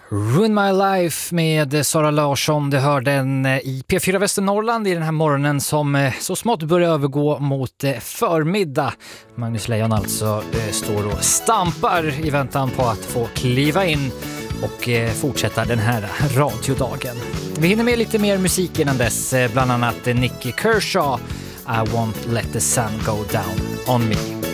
Ruin My Life med Sara Larsson. Det hör den i P4 Västernorrland i den här morgonen som så smått börjar övergå mot förmiddag. Magnus Lejon alltså står och stampar i väntan på att få kliva in och fortsätta den här radiodagen. Vi hinner med lite mer musik innan dess, bland annat Nicky Kershaw, I Won't Let the Sun Go Down on Me.